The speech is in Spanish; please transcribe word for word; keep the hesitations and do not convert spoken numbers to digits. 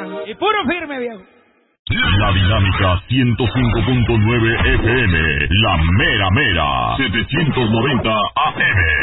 hermano. Y puro firme, viejo. La Dinámica ciento cinco punto nueve F M, la mera mera, setecientos noventa A M.